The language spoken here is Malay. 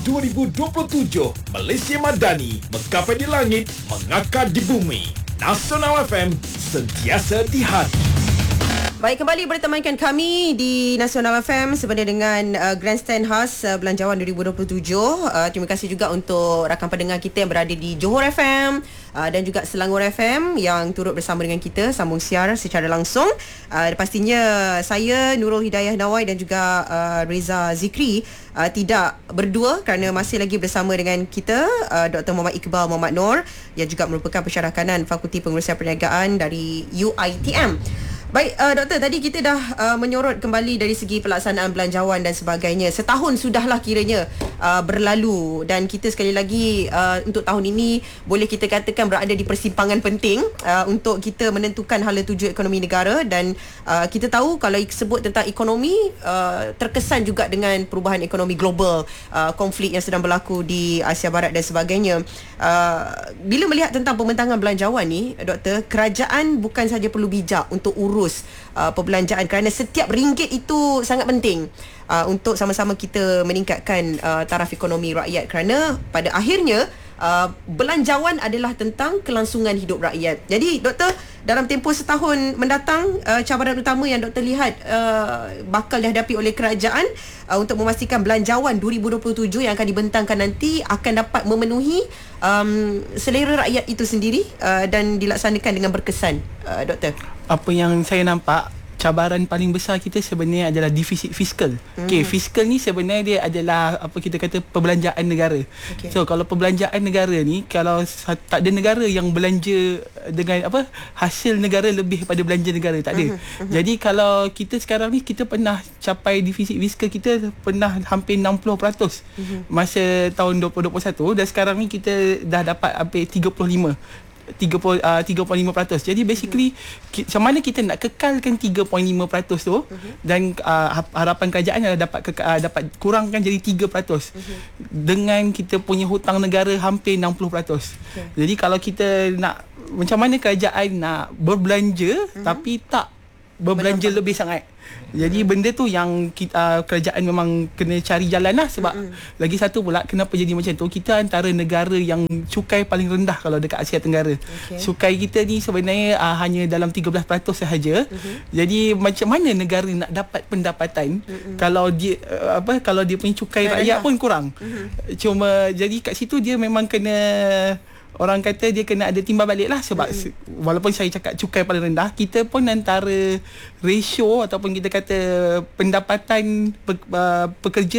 2027 Malaysia Madani menggapai di langit, mengakar di bumi. Nasional FM, sentiasa di hati. Baik, kembali bertemankan kami di Nasional FM sebenarnya dengan Grandstand khas Belanjawan 2027. Terima kasih juga untuk rakan pendengar kita yang berada di Johor FM dan juga Selangor FM yang turut bersama dengan kita sambung siar secara langsung. Pastinya saya Nurul Hidayah Nawai dan juga Reza Zikri tidak berdua kerana masih lagi bersama dengan kita Dr. Muhammad Iqbal Muhammad Noor yang juga merupakan pensyarah kanan Fakulti Pengurusan Perniagaan dari UiTM. Baik, Doktor, tadi kita dah menyorot kembali dari segi pelaksanaan belanjawan dan sebagainya. Setahun sudahlah kiranya berlalu dan kita sekali lagi untuk tahun ini boleh kita katakan berada di persimpangan penting untuk kita menentukan hala tuju ekonomi negara dan kita tahu kalau sebut tentang ekonomi terkesan juga dengan perubahan ekonomi global, konflik yang sedang berlaku di Asia Barat dan sebagainya. Bila melihat tentang pembentangan belanjawan ni, Doktor, kerajaan bukan sahaja perlu bijak untuk urus perbelanjaan kerana setiap ringgit itu sangat penting untuk sama-sama kita meningkatkan taraf ekonomi rakyat kerana pada akhirnya belanjawan adalah tentang kelangsungan hidup rakyat. Jadi Doktor, dalam tempoh setahun mendatang cabaran utama yang Doktor lihat bakal dihadapi oleh kerajaan untuk memastikan belanjawan 2027 yang akan dibentangkan nanti akan dapat memenuhi selera rakyat itu sendiri dan dilaksanakan dengan berkesan, Doktor. Apa yang saya nampak, cabaran paling besar kita sebenarnya adalah defisit fiskal. Okey, fiskal ni sebenarnya dia adalah apa kita kata perbelanjaan negara. Okay. So kalau perbelanjaan negara ni, kalau tak ada negara yang belanja dengan apa hasil negara lebih pada belanja negara, tak ada. Jadi kalau kita sekarang ni kita pernah capai defisit fiskal kita pernah hampir 60% masa tahun 2021 dan sekarang ni kita dah dapat hampir 35%. Jadi basically macam mana kita nak kekalkan 3.5% tu dan harapan kerajaan adalah dapat kurangkan jadi 3% dengan kita punya hutang negara hampir 60%. Jadi kalau kita nak macam mana kerajaan nak berbelanja tapi tak berbelanja lebih sangat. Jadi benda tu yang kerajaan memang kena cari jalan lah sebab lagi satu pula kenapa jadi macam tu, kita antara negara yang cukai paling rendah kalau dekat Asia Tenggara. Cukai kita ni sebenarnya hanya dalam 13% sahaja. Jadi macam mana negara nak dapat pendapatan kalau dia kalau dia punya cukai rakyat pun kurang. Cuma jadi kat situ dia memang kena, orang kata dia kena ada timbal balik lah sebab walaupun saya cakap cukai paling rendah, kita pun antara ratio ataupun kita kata pendapatan pekerja